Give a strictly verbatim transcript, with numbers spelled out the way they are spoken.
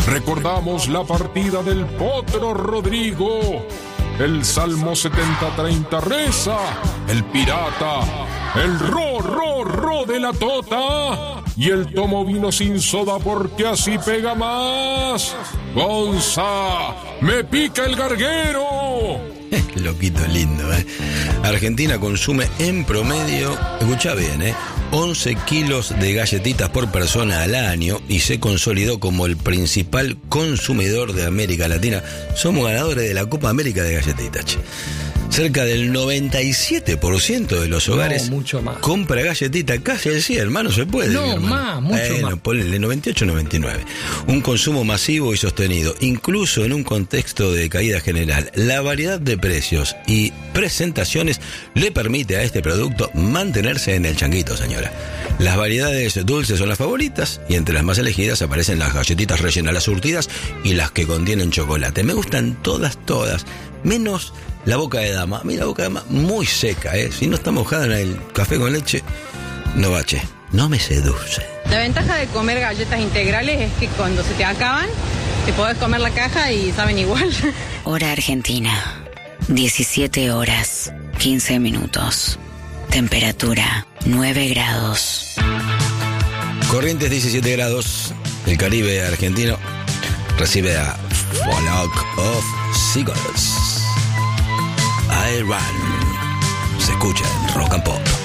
recordamos la partida del Potro Rodrigo. El Salmo setenta treinta reza, el pirata, el ro, ro, ro de la tota, y el tomo vino sin soda porque así pega más. Gonza, me pica el garguero. Loquito lindo, ¿eh? Argentina consume en promedio, escuchá bien, ¿eh? once kilos de galletitas por persona al año y se consolidó como el principal consumidor de América Latina. Somos ganadores de la Copa América de galletitas, che. Cerca del noventa y siete por ciento de los hogares no, mucho más. compra galletita, casi el cien, hermano, se puede. No, más, mucho bueno, más. Ponle noventa y ocho, noventa y nueve. Un consumo masivo y sostenido, incluso en un contexto de caída general. La variedad de precios y presentaciones le permite a este producto mantenerse en el changuito, señora. Las variedades dulces son las favoritas y entre las más elegidas aparecen las galletitas rellenas, las surtidas y las que contienen chocolate. Me gustan todas, todas, menos la boca de dama. Mira, la boca de dama muy seca, ¿eh? Si no está mojada en el café con leche, no va, che. No me seduce. La ventaja de comer galletas integrales es que cuando se te acaban, te podés comer la caja y saben igual. Hora Argentina, diecisiete horas, quince minutos. Temperatura, nueve grados. Corrientes diecisiete grados. El Caribe argentino recibe a Flock of Seagulls. I Run. Se escucha en Rock and Pop.